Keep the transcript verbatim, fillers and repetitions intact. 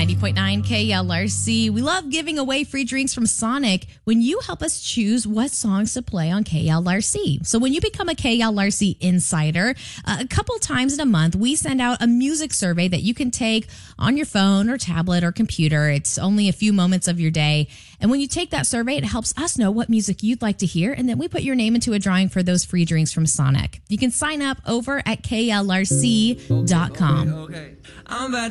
ninety point nine K L R C. We love giving away free drinks from Sonic when you help us choose what songs to play on K L R C. So when you become a K L R C insider, uh, a couple times in a month, we send out a music survey that you can take on your phone or tablet or computer. It's only a few moments of your day. And when you take that survey, it helps us know what music you'd like to hear. And then we put your name into a drawing for those free drinks from Sonic. You can sign up over at K L R C dot com. Okay, okay. I'm about